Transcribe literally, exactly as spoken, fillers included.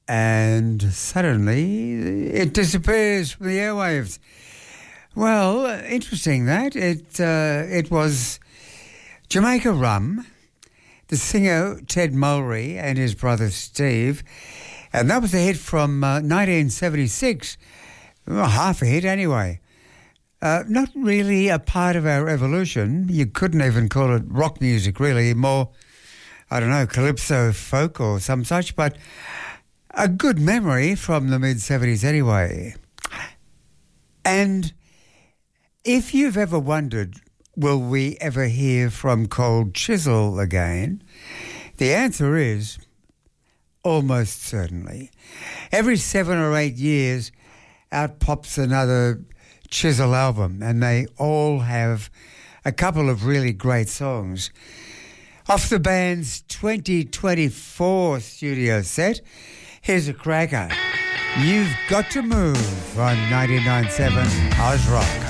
and suddenly it disappears from the airwaves. Well, interesting that. It, uh, it was Jamaica Rum, the singer Ted Mulry and his brother Steve, and that was a hit from uh, nineteen seventy-six. Well, half a hit anyway. Uh, not really a part of our evolution. You couldn't even call it rock music, really. More, I don't know, calypso folk or some such, but a good memory from the mid-seventies anyway. And if you've ever wondered, will we ever hear from Cold Chisel again? The answer is almost certainly. Every seven or eight years, out pops another Chisel album, and they all have a couple of really great songs. Off the band's twenty twenty-four studio set, here's a cracker. You've Got to Move on ninety-nine point seven Oz Rock.